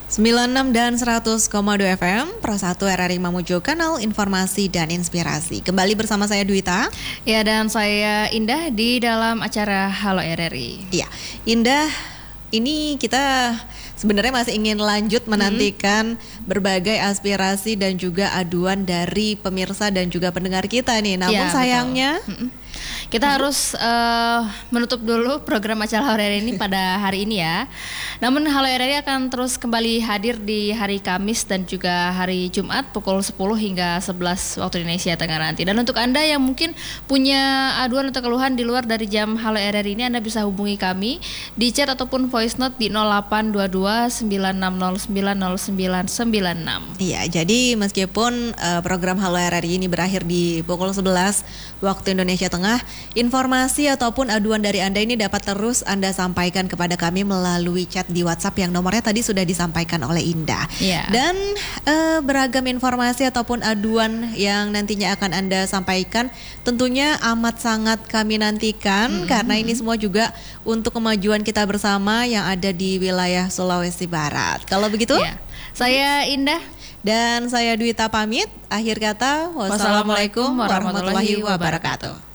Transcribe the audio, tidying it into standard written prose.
96 dan 100,2 FM, Pro 1 RRI Mamuju, kanal informasi dan inspirasi. Kembali bersama saya Dwita. Ya, dan saya Indah di dalam acara Halo RRI. Ya, Indah, ini kita sebenarnya masih ingin lanjut menantikan berbagai aspirasi dan juga aduan dari pemirsa dan juga pendengar kita nih. Namun sayangnya kita harus menutup dulu program acara Halo RRI ini pada hari ini ya. Namun Halo RRI akan terus kembali hadir di hari Kamis dan juga hari Jumat pukul 10 hingga 11 waktu Indonesia Tengah nanti. Dan untuk Anda yang mungkin punya aduan atau keluhan di luar dari jam Halo RRI ini, Anda bisa hubungi kami di chat ataupun voice note di 0822 9609 0996. Iya, jadi meskipun program Halo RRI ini berakhir di pukul 11 waktu Indonesia Tengah, informasi ataupun aduan dari Anda ini dapat terus Anda sampaikan kepada kami melalui chat di WhatsApp yang nomornya tadi sudah disampaikan oleh Indah. Dan beragam informasi ataupun aduan yang nantinya akan Anda sampaikan tentunya amat sangat kami nantikan karena ini semua juga untuk kemajuan kita bersama yang ada di wilayah Sulawesi Barat. Kalau begitu, saya Indah dan saya Dwita pamit. Akhir kata, wassalamualaikum warahmatullahi wabarakatuh.